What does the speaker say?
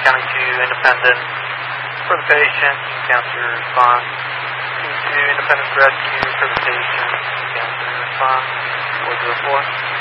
counting to independent for the patient, counter response. To independent rescue for the patient, counter response. 404.